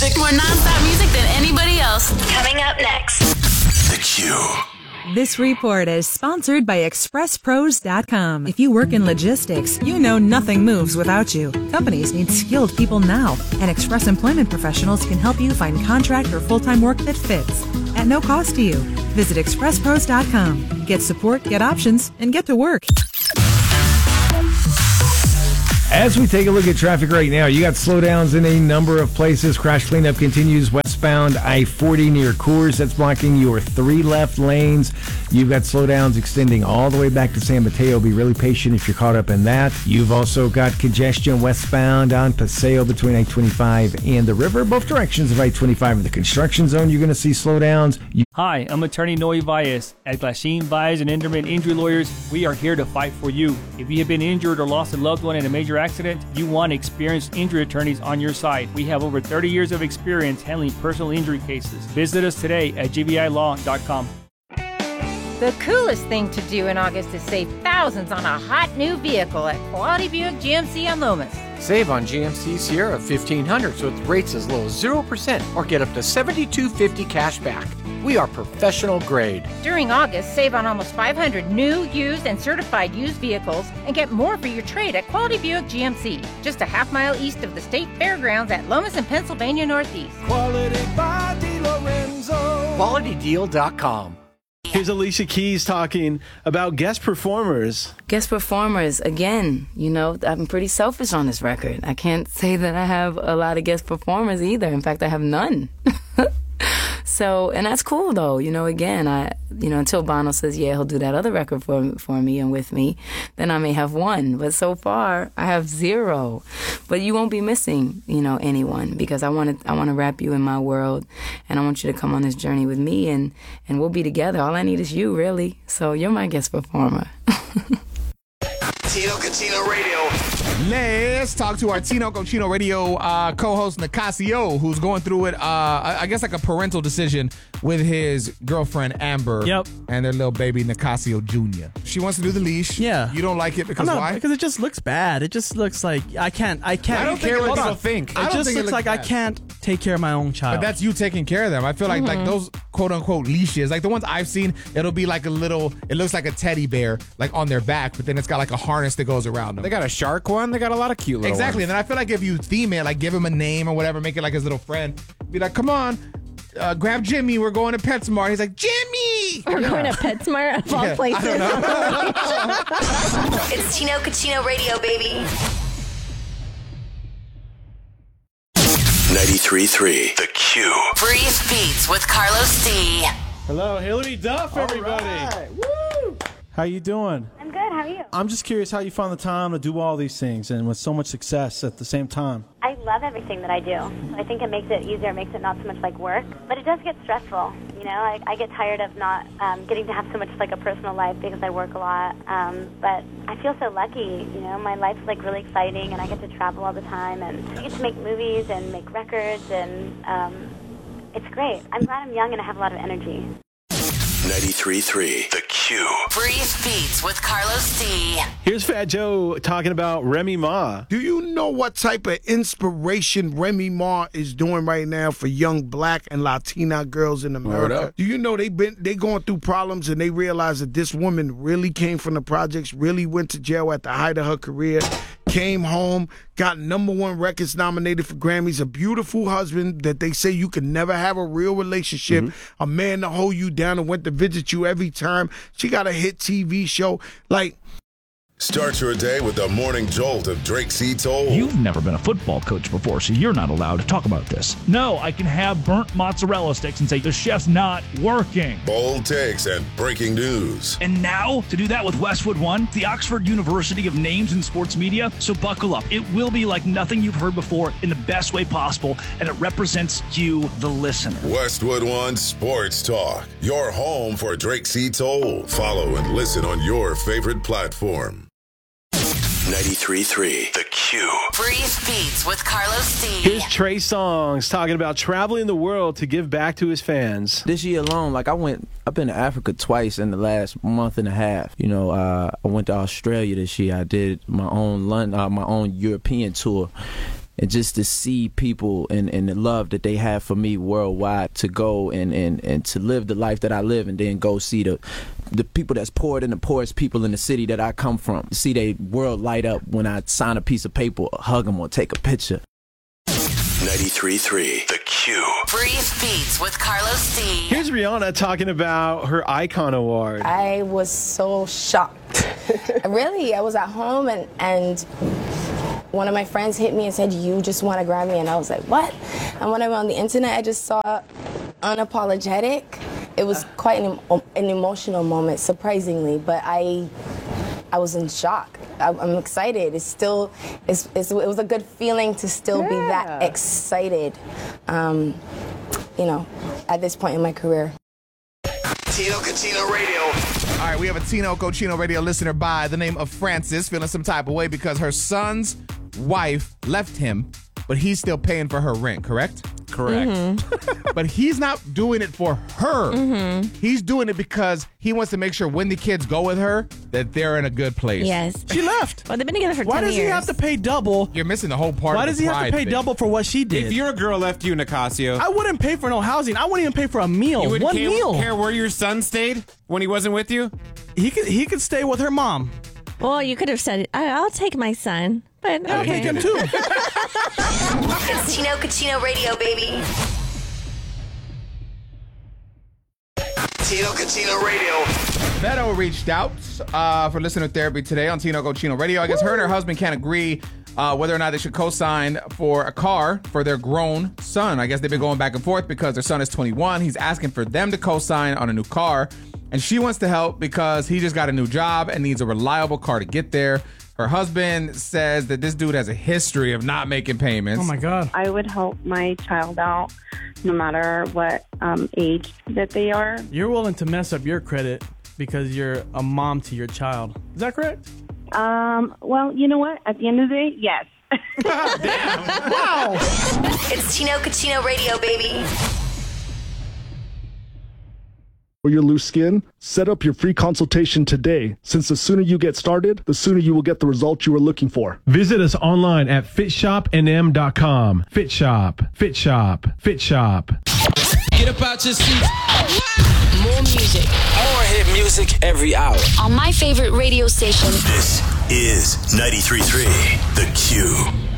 music. More nonstop music than anybody else. Coming up next. The Q. This report is sponsored by ExpressPros.com. If you work in logistics, you know nothing moves without you. Companies need skilled people now, and Express Employment Professionals can help you find contract or full-time work that fits at no cost to you. Visit ExpressPros.com. Get support, get options, and get to work. As we take a look at traffic right now, you got slowdowns in a number of places. Crash cleanup continues westbound I-40 near Coors. That's blocking your 3 left lanes. You've got slowdowns extending all the way back to San Mateo. Be really patient if you're caught up in that. You've also got congestion westbound on Paseo between I-25 and the river. Both directions of I-25 in the construction zone, you're going to see slowdowns. Hi, I'm attorney Noe Valles. At Glasheen, Valles and Inderman Injury Lawyers, we are here to fight for you. If you have been injured or lost a loved one in a major accident, you want experienced injury attorneys on your side. We have over 30 years of experience handling personal injury cases. Visit us today at gvilaw.com. The coolest thing to do in August is save thousands on a hot new vehicle at Quality Buick GMC on Lomas. Save on GMC Sierra 1500s with rates as low as 0% or get up to $7,250 cash back. We are professional grade. During August, save on almost 500 new, used, and certified used vehicles and get more for your trade at Quality Buick GMC. Just a half-mile east of the State Fairgrounds at Lomas and Pennsylvania Northeast. Quality by DiLorenzo. QualityDeal.com. Here's Alicia Keys talking about guest performers. Guest performers, again, you know, I'm pretty selfish on this record. I can't say that I have a lot of guest performers either. In fact, I have none. So, and that's cool though, you know, again, until Bono says, yeah, he'll do that other record for me and with me, then I may have one. But so far, I have 0. But you won't be missing, you know, anyone, because I want to wrap you in my world, and I want you to come on this journey with me, and we'll be together. All I need is you, really. So you're my guest performer. Tino Cochino Radio. Let's talk to our Tino Cochino Radio co-host Nicasio, who's going through it, I guess like a parental decision with his girlfriend Amber. Yep. And their little baby Nicasio Jr. She wants to do the leash. Yeah. You don't like it because why? Because it just looks bad. It just looks like I can't. I don't care what people think. It just looks like I can't take care of my own child. But that's you taking care of them. I feel like those quote unquote leashes, like the ones I've seen, it'll be like it looks like a teddy bear like on their back, but then it's got like a harness that goes around them. They got a shark one. They got a lot of cute little Exactly. ones. And then I feel like if you theme it, like give him a name or whatever, make it like his little friend, be like, come on, grab Jimmy, we're going to PetSmart. He's like, Jimmy! We're going to PetSmart of all places. It's Tino Cochino Radio, baby. 93.3 The Q. Brief Beats with Carlos D. Hello, Hillary Duff, everybody. Right. Woo! How you doing? I'm good. How are you? I'm just curious how you found the time to do all these things and with so much success at the same time. I love everything that I do. I think it makes it easier, it makes it not so much like work, but it does get stressful. You know, I get tired of not getting to have so much like a personal life because I work a lot. But I feel so lucky. You know, my life's like really exciting, and I get to travel all the time, and I get to make movies and make records, and it's great. I'm glad I'm young and I have a lot of energy. 93.3 The Q. Brief Beats with Carlos D. Here's Fat Joe talking about Remy Ma. Do you know what type of inspiration Remy Ma is doing right now for young black and Latina girls in America? Do you know they going through problems and they realize that this woman really came from the projects, really went to jail at the height of her career, came home, got #1 records nominated for Grammys, a beautiful husband that they say you can never have a real relationship, a man to hold you down and went to visit you every time. She got a hit TV show. Like, Start your day with the morning jolt of Drake C. Toll. You've never been a football coach before, so you're not allowed to talk about this. No, I can have burnt mozzarella sticks and say the chef's not working. Bold takes and breaking news. And now, to do that with Westwood One, the Oxford University of names in sports media, so buckle up. It will be like nothing you've heard before in the best way possible, and it represents you, the listener. Westwood One Sports Talk, your home for Drake C. Toll. Follow and listen on your favorite platform. 93.3 The Q. Brief Beats with Carlos D. Here's Trey Songz talking about traveling the world to give back to his fans. This year alone, I've been to Africa twice in the last month and a half. You know, I went to Australia this year. I did my own European tour. and just to see people and the love that they have for me worldwide, to go and to live the life that I live, and then go see the people that's poor than the poorest people in the city that I come from, see their world light up when I sign a piece of paper, hug them, or take a picture. 93.3 The Q. Brief Beats with Carlos D. Here's Rihanna talking about her Icon Award. I was so shocked. Really, I was at home and one of my friends hit me and said, "You just won a Grammy," and I was like, "What?" And when I went on the internet, I just saw Unapologetic. It was quite an emotional moment, surprisingly, but I was in shock. I'm excited. It was a good feeling to still be that excited, at this point in my career. Tino Cochino Radio. All right, we have a Tino Cochino Radio listener by the name of Francis feeling some type of way because her son's wife left him, but he's still paying for her rent, correct? Correct. Mm-hmm. But he's not doing it for her. Mm-hmm. He's doing it because he wants to make sure when the kids go with her that they're in a good place. Yes. She left. Well, they've been together for 10 years. Why does he have to pay double? You're missing the whole part Why of does the he have to pride pay thing. double for what she did? If your girl left you, Nicasio, I wouldn't pay for no housing. I wouldn't even pay for a meal. you wouldn't One meal. care where your son stayed when he wasn't with you? He could stay with her mom. Well, you could have said, I'll take my son. But I'll take him too. It's Tino Cochino Radio, baby. Tino Cochino Radio. Beto reached out for listener therapy today on Tino Cochino Radio. I guess her and her husband can't agree whether or not they should co-sign for a car for their grown son. I guess they've been going back and forth because their son is 21. He's asking for them to co-sign on a new car. And she wants to help because he just got a new job and needs a reliable car to get there. Her husband says that this dude has a history of not making payments. Oh, my God. I would help my child out no matter what age that they are. You're willing to mess up your credit because you're a mom to your child. Is that correct? Well, you know what? At the end of the day, yes. Damn. Wow. It's Tino Cochino Radio, baby. For your loose skin, set up your free consultation today, since the sooner you get started, the sooner you will get the results you are looking for. Visit us online at fitshopnm.com. Fit Shop, Fit Shop, Fit Shop. Get up out your seats. More music. More hit music every hour. On my favorite radio station. This is 93.3 The Q.